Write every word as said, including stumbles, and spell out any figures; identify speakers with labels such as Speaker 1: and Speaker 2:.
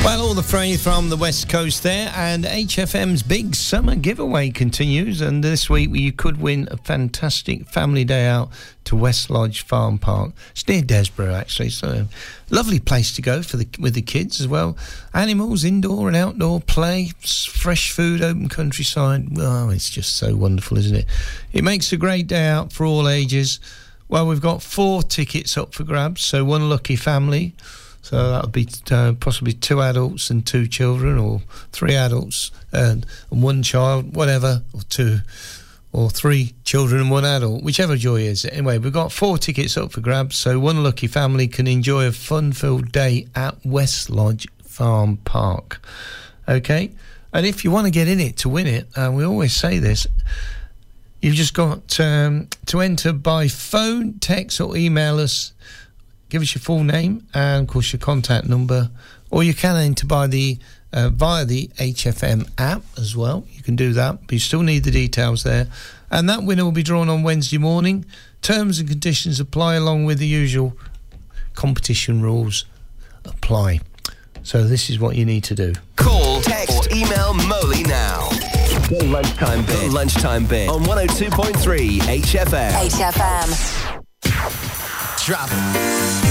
Speaker 1: Well, all the fray from the West Coast there, and H F M's big summer giveaway continues, and this week you could win a fantastic family day out to West Lodge Farm Park. It's near Desborough, actually, so a lovely place to go for the with the kids as well. Animals, indoor and outdoor play, fresh food, open countryside. Oh, it's just so wonderful, isn't it? It makes a great day out for all ages. Well, we've got four tickets up for grabs, so one lucky family. So that would be uh, possibly two adults and two children, or three adults and, and one child, whatever, or two, or three children and one adult, whichever joy is. Anyway, we've got four tickets up for grabs, so one lucky family can enjoy a fun-filled day at West Lodge Farm Park. Okay? And if you want to get in it to win it, uh, we always say this, you've just got um, to enter by phone, text or email us. Give us your full name and, of course, your contact number. Or you can enter by the uh, via the H F M app as well. You can do that, but you still need the details there. And that winner will be drawn on Wednesday morning. Terms and conditions apply, along with the usual competition rules apply. So this is what you need to do.
Speaker 2: Call, text or email Moley now. The Lunchtime Bit. The Lunchtime Bit on one oh two point three H F M.
Speaker 3: H F M.
Speaker 2: Drop it.